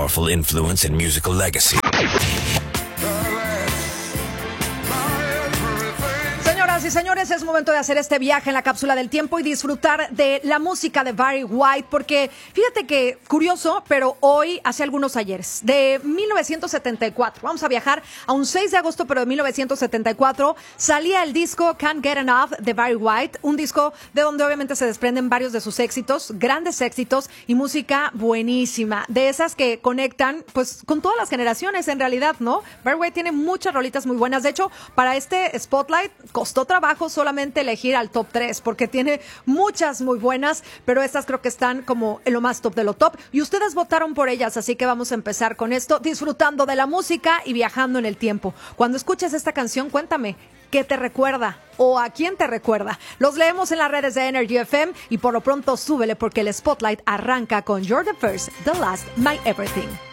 powerful influence and musical legacy. Señoras y señores, es momento de hacer este viaje en la cápsula del tiempo y disfrutar de la música de Barry White, porque fíjate que, curioso, pero hoy, hace algunos ayeres, de 1974, vamos a viajar a un 6 de agosto, pero de 1974, salía el disco Can't Get Enough de Barry White, un disco de donde obviamente se desprenden varios de sus éxitos, grandes éxitos y música buenísima, de esas que conectan pues con todas las generaciones en realidad, ¿no? Barry White tiene muchas rolitas muy buenas, de hecho, para este Spotlight costó trabajo solamente elegir al top 3, porque tiene muchas muy buenas, pero estas creo que están como en lo más top de lo top, y ustedes votaron por ellas, así que vamos a empezar con esto, disfrutando de la música y viajando en el tiempo. Cuando escuches esta canción, cuéntame, ¿qué te recuerda? ¿O a quién te recuerda? Los leemos en las redes de Energy FM, y por lo pronto súbele porque el Spotlight arranca con You're the First, The Last, My Everything.